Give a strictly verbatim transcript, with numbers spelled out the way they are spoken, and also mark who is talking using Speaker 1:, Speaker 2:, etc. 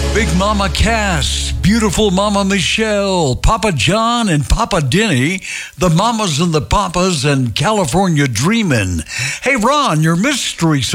Speaker 1: Big Mama Cass, beautiful Mama Michelle, Papa John and Papa Denny, the Mamas and the Papas, and California Dreamin'. Hey, Ron, your mystery song.